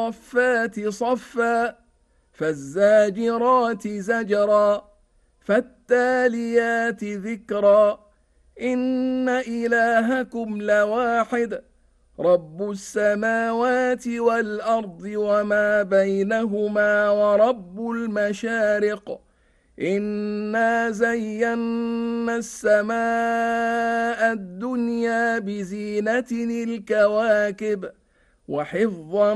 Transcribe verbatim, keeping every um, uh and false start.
فالصفات صفا فالزاجرات زجرا فالتاليات ذكرا إن إلهكم لواحد رب السماوات والأرض وما بينهما ورب المشارق إنا زينا السماء الدنيا بزينة الكواكب وحفظا